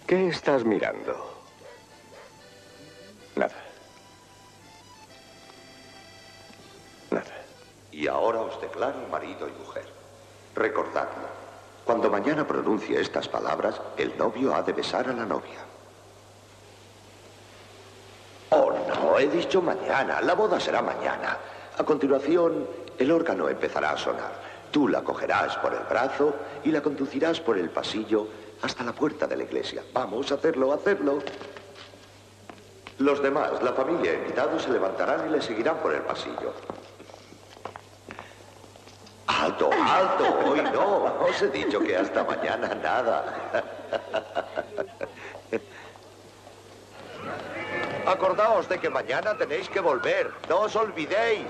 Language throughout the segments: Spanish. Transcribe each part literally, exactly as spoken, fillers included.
¿Qué estás mirando? Nada. Nada. Y ahora os declaro marido y mujer. Recordadlo. Cuando mañana pronuncie estas palabras, el novio ha de besar a la novia. Oh, no, he dicho mañana. La boda será mañana. A continuación, el órgano empezará a sonar. Tú la cogerás por el brazo y la conducirás por el pasillo hasta la puerta de la iglesia. Vamos a hacerlo, a hacerlo. Los demás, la familia e invitados, se levantarán y le seguirán por el pasillo. ¡Alto, alto! Hoy no. Os he dicho que hasta mañana nada. Acordaos de que mañana tenéis que volver. No os olvidéis.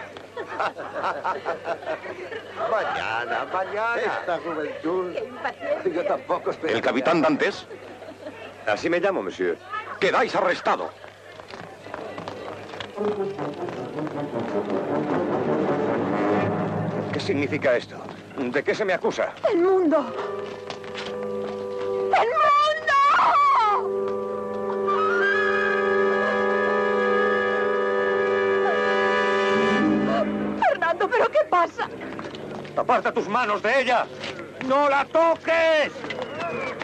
Mañana, mañana. Esta juventud. Yo tampoco esperaba. ¿El capitán Dantes? Así me llamo, monsieur. ¡Quedáis arrestado! ¿Qué significa esto? ¿De qué se me acusa? ¡El mundo! ¡El mundo! Fernando, ¿pero qué pasa? ¡Aparta tus manos de ella! ¡No la toques!